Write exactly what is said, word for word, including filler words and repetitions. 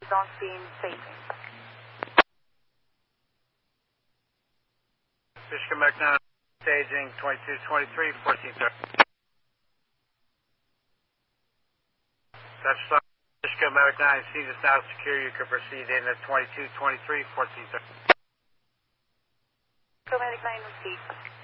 on scene staging. Michigan Medic nine, staging twenty-two twenty-three, fourteen thirty. That's uh, Michigan Medic nine, scene is now secure. You can proceed in at twenty-two twenty-three, fourteen thirty. Michigan Medic nine, receive.